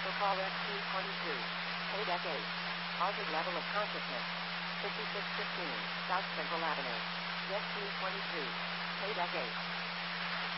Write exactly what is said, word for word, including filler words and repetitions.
For caller T twenty-two. Paydeck eight. Altered level of consciousness. fifty-six fifteen, South Central Avenue. Yes T twenty-two. Paydeck eight.